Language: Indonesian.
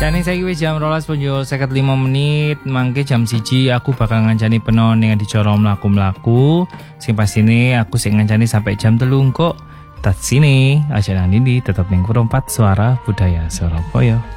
Jane saiki wis jam 12:55 menit, mangke jam 1 aku bakal ngancani penon ning adicara mlaku-mlaku. Sing pastine aku sing ngancani sampai jam 3 kok. Tat sini, aja nang ndi tetep ning 4 Suara Budaya Surabaya.